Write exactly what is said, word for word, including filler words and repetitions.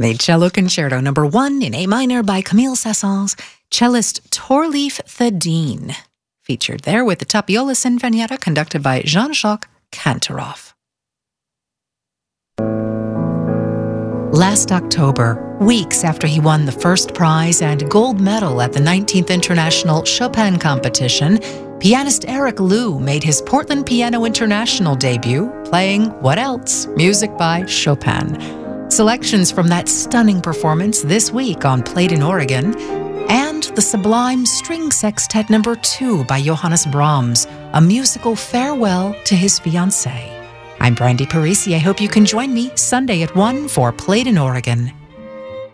The Cello Concerto number one in A minor by Camille Saint-Saëns, cellist Thorleif Thedin, featured there with the Tapiola Sinfonietta conducted by Jean-Jacques Kantorov. Last October, weeks after he won the first prize and gold medal at the nineteenth International Chopin Competition, pianist Eric Liu made his Portland Piano International debut, playing What Else? Music by Chopin. Selections from that stunning performance this week on Played in Oregon, and the sublime String Sextet number two by Johannes Brahms, a musical farewell to his fiancée. I'm Brandy Parisi. I hope you can join me Sunday at one for Played in Oregon.